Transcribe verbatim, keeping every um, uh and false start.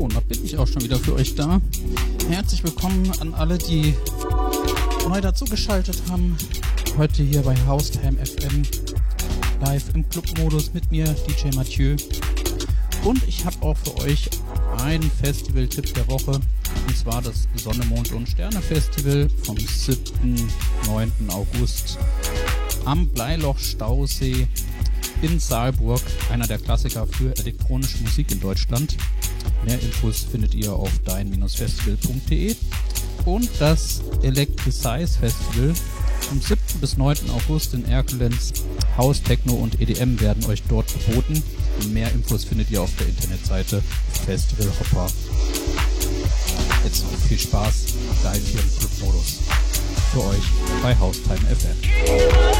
und da bin ich auch schon wieder für euch da. Herzlich willkommen an alle, die neu dazugeschaltet haben. Heute hier bei Haustime F M, live im Clubmodus mit mir, D J Mathieu. Und ich habe auch für euch einen Festival-Tipp der Woche, und zwar das Sonne, Mond und Sterne Festival vom siebten bis neunten August am Bleiloch-Stausee in Saalburg, einer der Klassiker für elektronische Musik in Deutschland. Mehr Infos findet ihr auf dein Festival punkt de. Und das Electricize Festival vom siebten bis neunten August in Erkelenz. House, Techno und E D M werden euch dort geboten. Mehr Infos findet ihr auf der Internetseite Festival Hopper. Jetzt noch viel Spaß live hier im Clubmodus für euch bei Haustime F M.